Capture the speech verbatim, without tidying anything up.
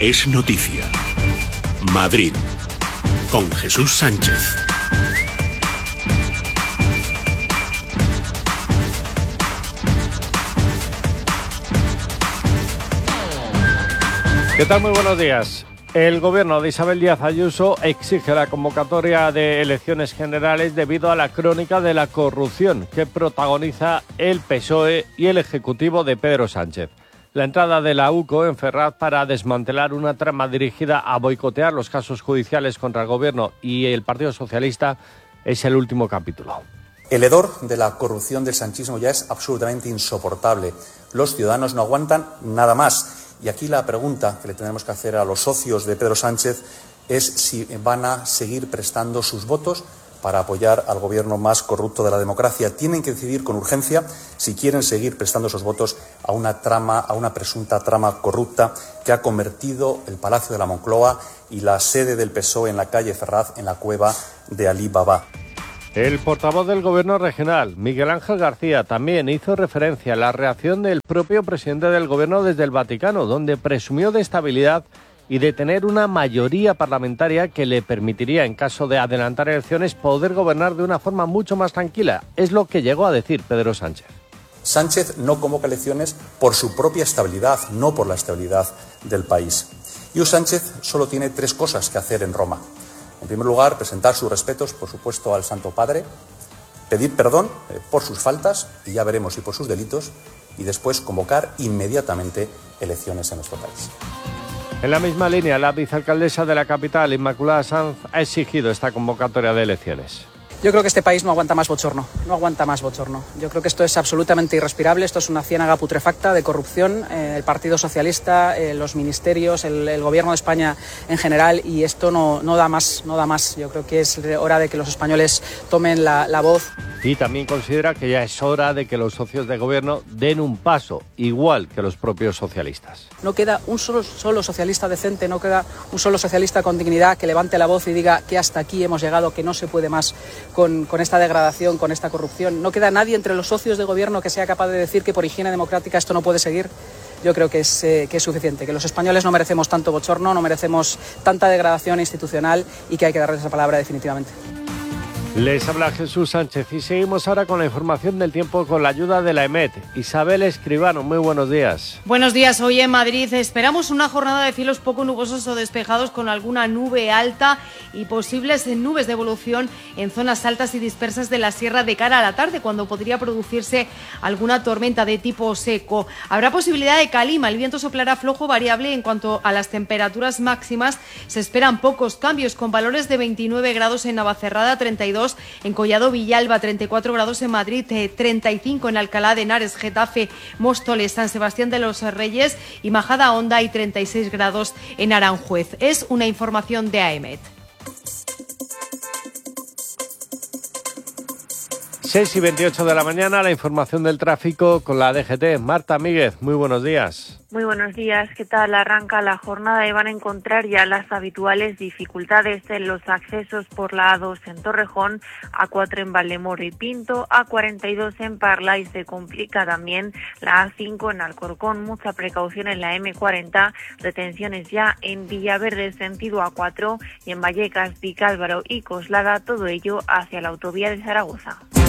es noticia. Madrid, con Jesús Sánchez. ¿Qué tal? Muy buenos días. El gobierno de Isabel Díaz Ayuso exige la convocatoria de elecciones generales debido a la crónica de la corrupción que protagoniza el P S O E y el Ejecutivo de Pedro Sánchez. La entrada de la U C O en Ferraz para desmantelar una trama dirigida a boicotear los casos judiciales contra el gobierno y el Partido Socialista es el último capítulo. El hedor de la corrupción del sanchismo ya es absolutamente insoportable. Los ciudadanos no aguantan nada más. Y aquí la pregunta que le tenemos que hacer a los socios de Pedro Sánchez es si van a seguir prestando sus votos para apoyar al gobierno más corrupto de la democracia. Tienen que decidir con urgencia si quieren seguir prestando sus votos a una trama, a una presunta trama corrupta que ha convertido el Palacio de la Moncloa y la sede del P S O E en la calle Ferraz en la cueva de Alí Baba. El portavoz del Gobierno regional, Miguel Ángel García, también hizo referencia a la reacción del propio presidente del Gobierno desde el Vaticano, donde presumió de estabilidad y de tener una mayoría parlamentaria que le permitiría, en caso de adelantar elecciones, poder gobernar de una forma mucho más tranquila. Es lo que llegó a decir Pedro Sánchez. Sánchez no convoca elecciones por su propia estabilidad, no por la estabilidad del país. Y Sánchez solo tiene tres cosas que hacer en Roma. En primer lugar, presentar sus respetos, por supuesto, al Santo Padre, pedir perdón eh, por sus faltas, y ya veremos si por sus delitos, y después convocar inmediatamente elecciones en nuestro país. En la misma línea, la vicealcaldesa de la capital, Inmaculada Sanz, ha exigido esta convocatoria de elecciones. Yo creo que este país no aguanta más bochorno, no aguanta más bochorno. Yo creo que esto es absolutamente irrespirable, esto es una ciénaga putrefacta de corrupción, eh, el Partido Socialista, eh, los ministerios, el, el Gobierno de España en general, y esto no, no da más, no da más. Yo creo que es hora de que los españoles tomen la, la voz. Y también considera que ya es hora de que los socios de gobierno den un paso, igual que los propios socialistas. No queda un solo, solo socialista decente, no queda un solo socialista con dignidad que levante la voz y diga que hasta aquí hemos llegado, que no se puede más con, con esta degradación, con esta corrupción. No queda nadie entre los socios de gobierno que sea capaz de decir que por higiene democrática esto no puede seguir. Yo creo que es, eh, que es suficiente, que los españoles no merecemos tanto bochorno, no merecemos tanta degradación institucional y que hay que darles esa palabra definitivamente. Les habla Jesús Sánchez y seguimos ahora con la información del tiempo con la ayuda de la EMET. Isabel Escribano, muy buenos días. Buenos días. Hoy en Madrid esperamos una jornada de cielos poco nubosos o despejados con alguna nube alta y posibles nubes de evolución en zonas altas y dispersas de la sierra de cara a la tarde, cuando podría producirse alguna tormenta de tipo seco. Habrá posibilidad de calima, el viento soplará flojo variable. En cuanto a las temperaturas máximas, se esperan pocos cambios, con valores de veintinueve grados en Navacerrada, treinta y dos en Collado Villalba, treinta y cuatro grados en Madrid, treinta y cinco en Alcalá de Henares, Getafe, Móstoles, San Sebastián de los Reyes y Majadahonda, y treinta y seis grados en Aranjuez. Es una información de AEMET. seis y veintiocho de la mañana, la información del tráfico con la D G T. Marta Míguez, muy buenos días. Muy buenos días, ¿qué tal? Arranca la jornada y van a encontrar ya las habituales dificultades en los accesos por la A dos en Torrejón, A cuatro en Valdemoro y Pinto, A cuarenta y dos en Parla, y se complica también la A cinco en Alcorcón. Mucha precaución en la M cuarenta, retenciones ya en Villaverde sentido A cuatro y en Vallecas, Vicálvaro y Coslada, todo ello hacia la autovía de Zaragoza.